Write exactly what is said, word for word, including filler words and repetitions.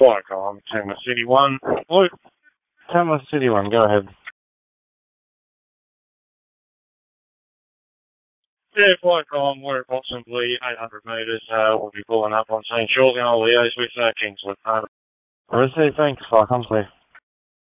Fire Column, Tamworth City one. Luke. Tamworth City one, go ahead. Yeah, Fire Column, we're approximately eight hundred metres. Uh, we'll be pulling up on scene shortly, and I'll liaise with uh, Kingswood. Over. Receive, thanks, Fire Column, clear.